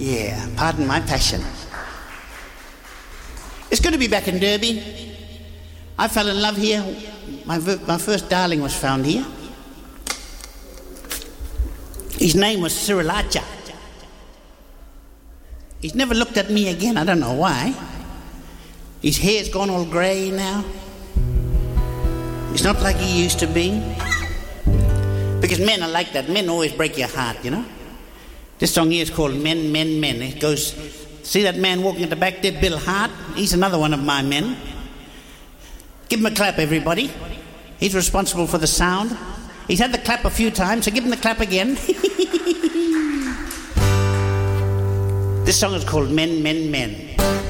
Yeah, pardon my passion. It's good to be back in Derby. I fell in love here. My first darling was found here. His name was Sriracha. He's never looked at me again. I don't know why. His hair's gone all grey now. He's not like he used to be. Because men are like that. Men always break your heart, you know. This song here is called Men, Men, Men. It goes, see that man walking at the back there, Bill Hart? He's another one of my men. Give him a clap, everybody. He's responsible for the sound. He's had the clap a few times, so give him the clap again. This song is called Men, Men, Men.